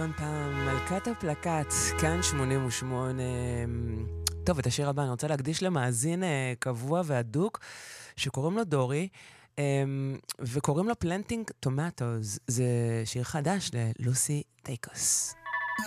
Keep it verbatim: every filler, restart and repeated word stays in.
מיליון פעם, מלכת הפלקט, כאן שמונים ושמונה. טוב, את השיר הבא אני רוצה להקדיש למאזין אה, קבוע והדוק, שקוראים לו דורי, אה, וקוראים לו Planting Tomatoes. זה שיר חדש ללוסי טייקוס.